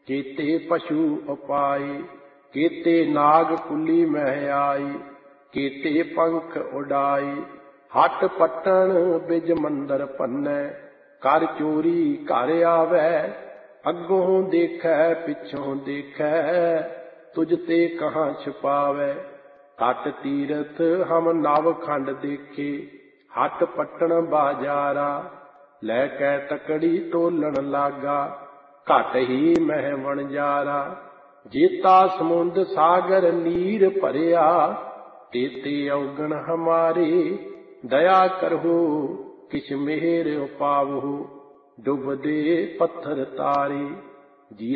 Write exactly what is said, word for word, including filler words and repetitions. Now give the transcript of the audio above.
केते पशु उपाए, केते नाग कुली मह आई, केते पंख उड़ाए। हट पट्टन बिज मंदर भन्नै, कर चोरी घर आवै। अगों देखै पिछों देखै, तुझ ते कहाँ छुपावै। तट तीरथ हम नव खंड देखे, हट पट्टन बाजारा। लैकै तकड़ी तोलन लागा, घट ही मह वणजारा। जेता समुंद सागर नीर भरिया, तेते अवगण हमारे। दया करहु किछ मेहर पावहु, डुबदे पत्थर तारे।